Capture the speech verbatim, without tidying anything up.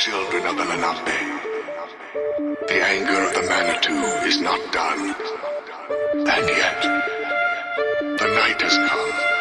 children of the Lenape. The anger of the Manitou is not done. And yet, the night has come.